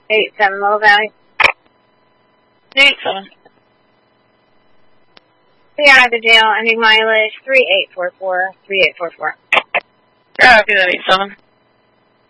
87 Little Valley. 87. We are at the jail, ending mileage 3844, 3844. Yeah, I'll do that, 87.